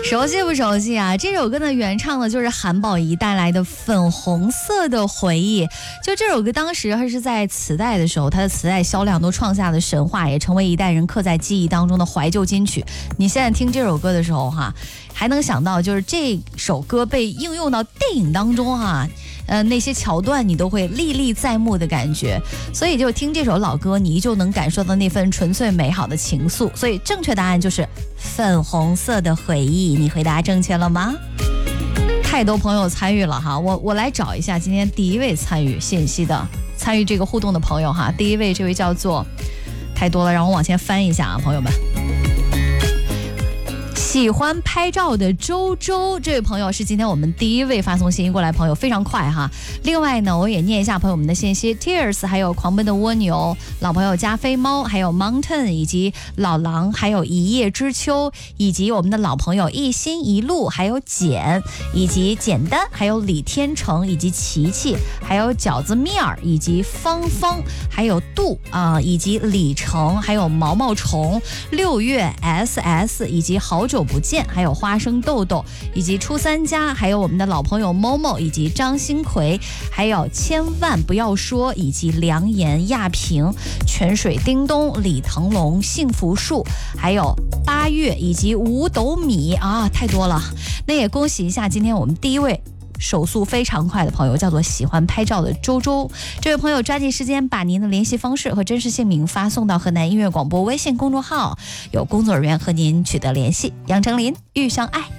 熟悉不熟悉啊？这首歌呢，原唱的就是韩宝仪带来的《粉红色的回忆》。就这首歌当时还是在磁带的时候，它的磁带销量都创下了神话，也成为一代人刻在记忆当中的怀旧金曲。你现在听这首歌的时候还能想到就是这首歌被应用到电影当中那些桥段你都会历历在目的感觉，所以就听这首老歌，你依旧能感受到那份纯粹美好的情愫。所以正确答案就是粉红色的回忆。你回答正确了吗？太多朋友参与了我来找一下今天第一位参与信息的参与这个互动的朋友第一位这位叫做太多了，让我往前翻一下朋友们。喜欢拍照的周周，这位朋友是今天我们第一位发送信息过来朋友，非常快另外呢，我也念一下朋友们的信息 ，Tears， 还有狂奔的蜗牛，老朋友加菲猫，还有 Mountain， 以及老狼，还有一叶知秋，以及我们的老朋友一心一路，还有简，以及简单，还有李天成，以及琪琪，还有饺子面儿，以及芳芳，还有杜以及李成，还有毛毛虫，6月 SS， 以及好久不见，还有花生豆豆，以及初三家，还有我们的老朋友 Momo， 以及张新奎，还有千万不要说，以及梁岩、亚平、泉水叮咚、李腾龙、幸福树，还有8月，以及五斗米太多了。那也恭喜一下今天我们第一位手速非常快的朋友，叫做喜欢拍照的周周。这位朋友抓紧时间把您的联系方式和真实姓名发送到河南音乐广播微信公众号，有工作人员和您取得联系。杨丞琳，遇上爱。